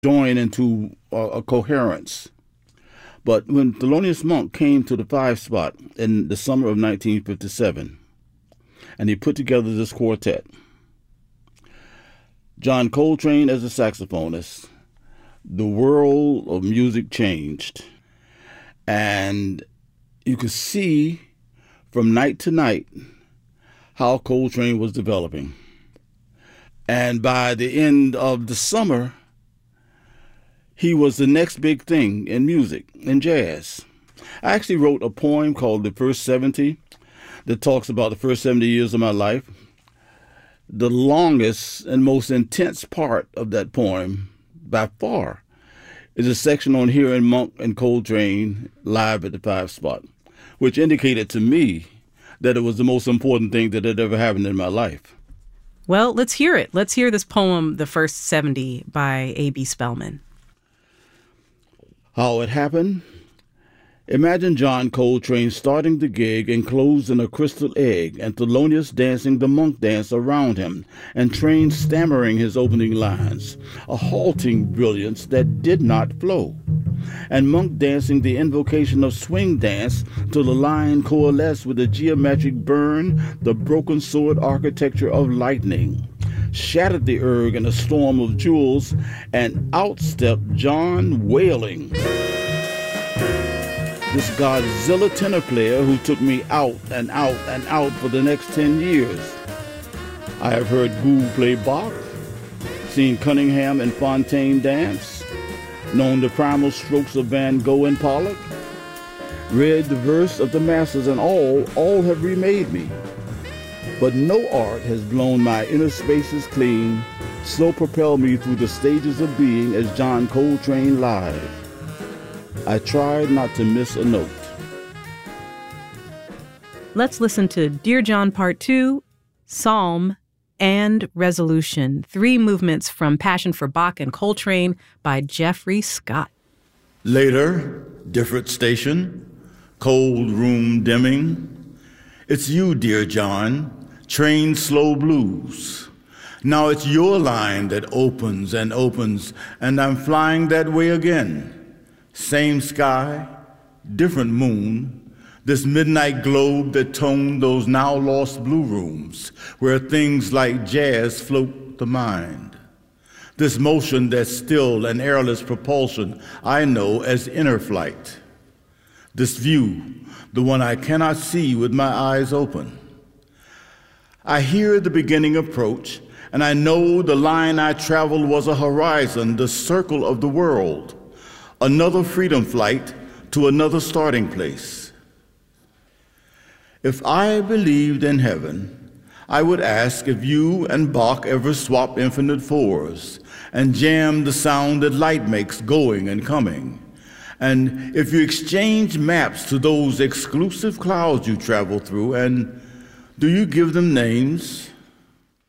join into a coherence. But when Thelonious Monk came to the Five Spot in the summer of 1957, and he put together this quartet, John Coltrane as a saxophonist, the world of music changed. And you could see from night to night how Coltrane was developing. And by the end of the summer, he was the next big thing in music, in jazz. I actually wrote a poem called The First 70 that talks about the first 70 years of my life. The longest and most intense part of that poem, by far, is a section on hearing Monk and Coltrane live at the Five Spot, which indicated to me that it was the most important thing that had ever happened in my life. Well, let's hear it. Let's hear this poem, The First 70 by A.B. Spellman. How it happened? Imagine John Coltrane starting the gig enclosed in a crystal egg, and Thelonious dancing the monk dance around him, and Train stammering his opening lines, a halting brilliance that did not flow, and Monk dancing the invocation of swing dance till the line coalesced with a geometric burn, the broken sword architecture of lightning. Shattered the erg in a storm of jewels, and out stepped John wailing. This Godzilla tenor player who took me out and out and out for the next 10 years. I have heard Gould play Bach, seen Cunningham and Fontaine dance, known the primal strokes of Van Gogh and Pollock, read the verse of the masters, and all have remade me. But no art has blown my inner spaces clean, so propelled me through the stages of being as John Coltrane live. I tried not to miss a note. Let's listen to Dear John Part 2, Psalm, and Resolution, 3 movements from Passion for Bach and Coltrane by Jeffrey Scott. Later, different station, cold room dimming. It's you, dear John, train slow blues. Now it's your line that opens and opens, and I'm flying that way again. Same sky, different moon, this midnight globe that toned those now lost blue rooms, where things like jazz float the mind. This motion that's still an airless propulsion I know as inner flight. This view, the one I cannot see with my eyes open. I hear the beginning approach, and I know the line I traveled was a horizon, the circle of the world, another freedom flight to another starting place. If I believed in heaven, I would ask if you and Bach ever swap infinite fours and jam the sound that light makes going and coming. And if you exchange maps to those exclusive clouds you travel through, and do you give them names?